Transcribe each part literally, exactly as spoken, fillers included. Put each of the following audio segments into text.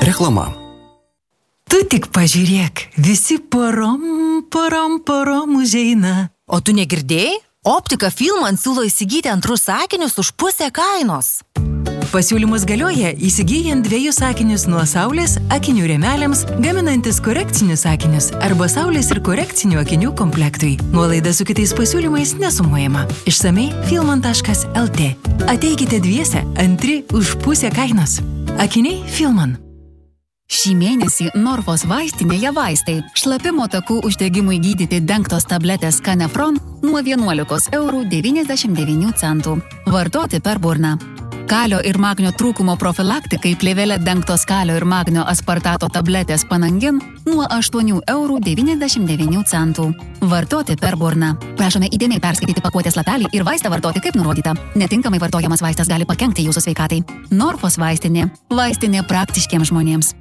Reklama. Tu tik pažiūrėk, visi porom, porom, porom užeina. O tu negirdėjai? Optika Filman siūlo įsigyti antrus sakinius už pusę kainos. Pasiūlymus galioja įsigyjant dviejus sakinius nuo saulės akinių rėmeliams, gaminantis korekcinius sakinius arba saulės ir korekcinių akinių komplektui. Nuolaida su kitais pasiūlymais nesumuojama. Išsamei filman taškas el tė. Ateikite dviese, antri už pusę kainos. Akiniai Filman. Šį mėnesį Norfos vaistinėje vaistai šlapimo takų uždegimui gydyti dengtos tabletės Canefron nuo vienuolikos eurų devyniasdešimt devynių centų. Vartoti per burną. Kalio ir magnio trūkumo profilaktikai plėvelė dengtos kalio ir magnio aspartato tabletės Panangin nuo aštuonių eurų devyniasdešimt devynių centų. Vartoti per burną. Prašome įdėmiai perskaityti pakuotės lapelį ir vaistą vartoti kaip nurodyta. Netinkamai vartojamas vaistas gali pakenkti jūsų sveikatai. Norfos vaistinė. Vaistinė praktiškiems žmonėms.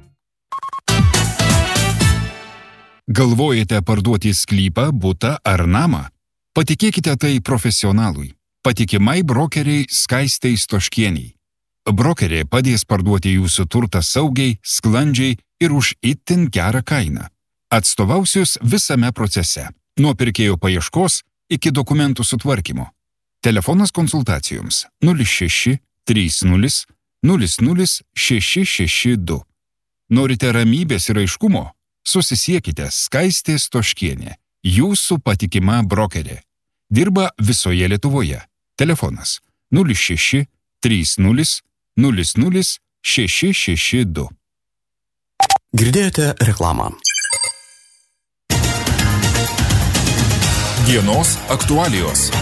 Galvojate parduoti sklypą, butą ar namą? Patikėkite tai profesionalui. Patikimai brokeriai Skaistei Stoškieniai. Brokerė padės parduoti jūsų turtą saugiai, sklandžiai ir už itin gerą kainą. Atstovausius visame procese, nuo pirkėjo paieškos iki dokumentų sutvarkymo. Telefonas konsultacijoms nulis šeši trys nulis nulis nulis šeši šeši du. Norite ramybės ir aiškumo? Susisiekite Skaistė Stoškienė, jūsų patikima brokerė. Dirba visoje Lietuvoje. Telefonas nulis šeši trys nulis nulis nulis šeši šeši du. Girdėjote reklamą. Dienos aktualijos.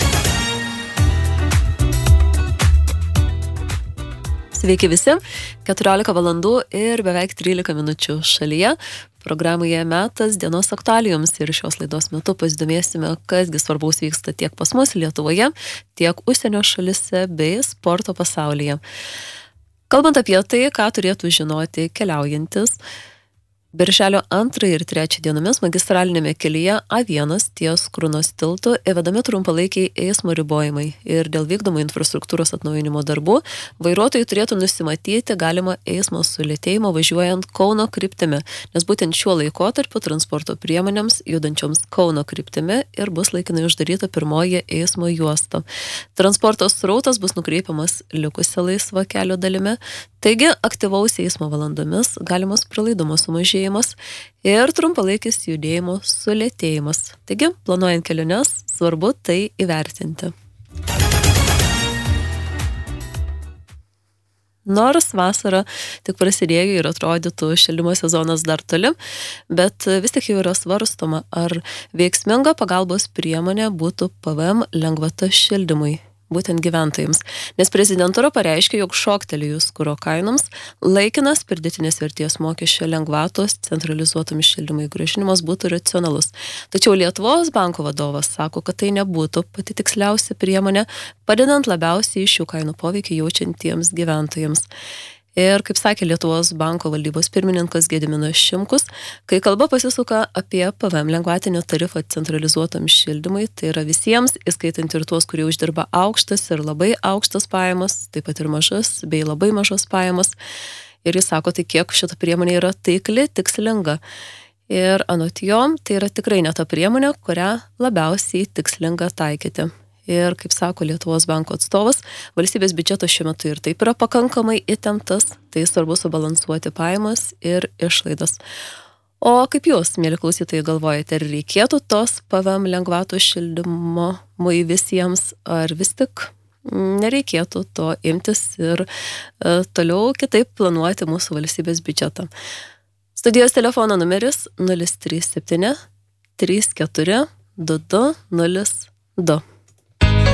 Sveiki visi, keturiolika valandų ir beveik trylika minučių šalyje. Programoje metas dienos aktualijoms ir šios laidos metu pasidomėsime, kasgi svarbaus vyksta tiek pas mus Lietuvoje, tiek užsienio šalise bei sporto pasaulyje. Kalbant apie tai, ką turėtų žinoti keliaujantis, Birželio antrą ir trečią dienomis magistralinėme kelyje A vienas ties Krunos tiltu įvedami trumpalaikiai eismo ribojimai ir dėl vykdomų infrastruktūros atnaujinimo darbų vairuotojai turėtų nusimatyti galimą eismo sulėtėjimą važiuojant Kauno kryptimi, nes būtent šiuo laikotarpiu transporto priemonėms judančioms Kauno kryptimi ir bus laikinai uždaryta pirmoji eismo juosta. Transporto srautas bus nukreipiamas likusia laisva kelio dalimi, taigi aktyvaus eismo valandomis galimas pralaidumo sumažėjimas ir trumpalaikis judėjimo sulėtėjimas. Taigi, planuojant keliones, svarbu tai įvertinti. Nors vasara tik prasidėjo ir atrodytų šildymo sezonas dar toli, bet vis tik jau yra svarstoma, ar veiksminga pagalbos priemonė būtų P V M lengvata šildymui, būtent gyventojams, nes prezidentūra pareiškė, jog šoktelėjus kuro kainoms, laikinas pridėtinės vertės mokesčio lengvatos centralizuotomis šildymui grąžinimas būtų racionalus. Tačiau Lietuvos banko vadovas sako, kad tai nebūtų pati tiksliausia priemonė, padedant labiausiai šių kainų poveikį jaučiantiems gyventojams. Ir, kaip sakė Lietuvos banko valdybos pirmininkas Gediminas Šimkus, kai kalba pasisuka apie P V M lengvatinio tarifą centralizuotam šildymui, tai yra visiems, įskaitant ir tuos, kurie uždirba aukštas ir labai aukštas pajamas, taip pat ir mažas bei labai mažas pajamas. Ir jis sako, tai kiek šita priemonė yra taikli, tikslinga. Ir anot jo, tai yra tikrai ne ta priemonė, kurią labiausiai tikslinga taikyti. Ir, kaip sako Lietuvos banko atstovas, valstybės biudžetas šiuo metu ir taip yra pakankamai įtemptas, tai svarbu subalansuoti pajamas ir išlaidas. O kaip jūs, mieli klausytojai, galvojate, ar reikėtų tos P V M lengvatos šildymui visiems, ar vis tik nereikėtų to imtis ir e, toliau kitaip planuoti mūsų valstybės biudžetą. Studijos telefono numeris nulis trys septyni trys keturi du du nulis du.